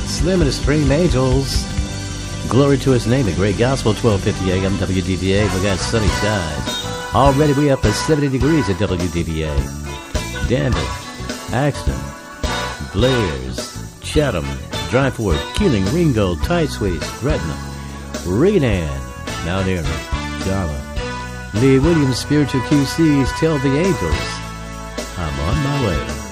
Slim and the Supreme Angels. Glory to his name, the great gospel, 1250 AM WDVA. We got sunny skies. Already we up at 70 degrees at WDVA. Danville, Axton, Blair's, Chatham, Dry Fort, Keeling, Ringgold, Tight Squeeze, Gretna, Regan, Mount Airy, Charlotte, Lee Williams, Spiritual QC's Tell the Angels I'm on my way.